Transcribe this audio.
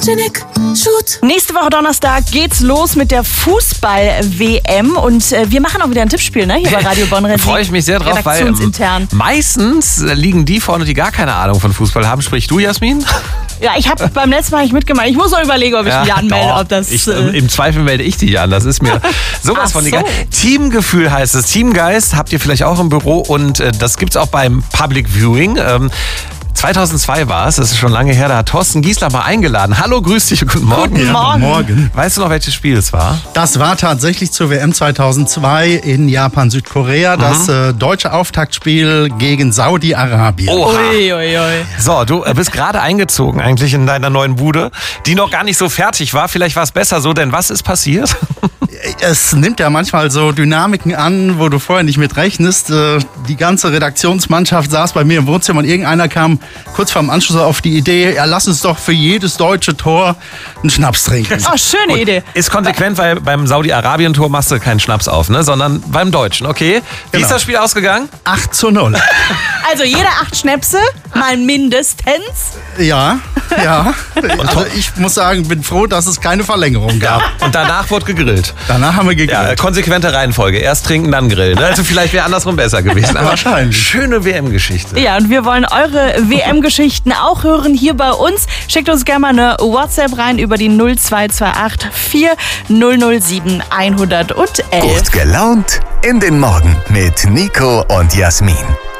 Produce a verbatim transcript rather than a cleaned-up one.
Janik, shoot. Nächste Woche Donnerstag geht's los mit der Fußball-W M und äh, wir machen auch wieder ein Tippspiel, ne? Hier bei Radio Bonn. Da freue ich mich sehr drauf, weil ähm, meistens liegen die vorne, die gar keine Ahnung von Fußball haben. Sprich du, Jasmin? Ja, ich habe beim letzten Mal nicht mitgemacht. Ich muss noch überlegen, ob ich ja, mich anmelde. doch. Ob das, ich, äh Im Zweifel melde ich dich an. Das ist mir sowas Ach von so. egal. Teamgefühl heißt es. Teamgeist habt ihr vielleicht auch im Büro und äh, das gibt's auch beim Public Viewing. Ähm, zweitausendzwei war es, das ist schon lange her, da hat Thorsten Giesler mal eingeladen. Hallo, grüß dich und guten Morgen. Guten Morgen. Ja, morgen. Weißt du noch, welches Spiel es war? Das war tatsächlich zur W M zweitausendzwei in Japan-Südkorea, mhm. das äh, deutsche Auftaktspiel gegen Saudi-Arabien. Oha. Ui, ui, ui. So, du bist gerade eingezogen eigentlich in deiner neuen Bude, die noch gar nicht so fertig war. Vielleicht war es besser so, denn was ist passiert? Es nimmt ja manchmal so Dynamiken an, wo du vorher nicht mit rechnest. Die ganze Redaktionsmannschaft saß bei mir im Wohnzimmer und irgendeiner kam kurz vorm Anschluss auf die Idee, ja, lass uns doch für jedes deutsche Tor einen Schnaps trinken. Oh, schöne Und Idee. ist konsequent, weil beim Saudi-Arabien-Tor machst du keinen Schnaps auf, ne? Sondern beim Deutschen, okay? Wie Genau. ist das Spiel ausgegangen? acht zu null. Also jeder acht Schnäpse, mal mindestens. Ja, ja. Also ich muss sagen, bin froh, dass es keine Verlängerung gab. Und danach wurde gegrillt. Danach haben wir gegrillt. Ja, konsequente Reihenfolge. Erst trinken, dann grillen. Ne? Also vielleicht wäre andersrum besser gewesen. Aber Wahrscheinlich. Schöne W M-Geschichte. Ja, und wir wollen eure W M-Geschichten auch hören hier bei uns. Schickt uns gerne mal eine WhatsApp rein über die null zwei zwei acht vier null null sieben eins null eins. Gut gelaunt in den Morgen mit Nico und Jasmin.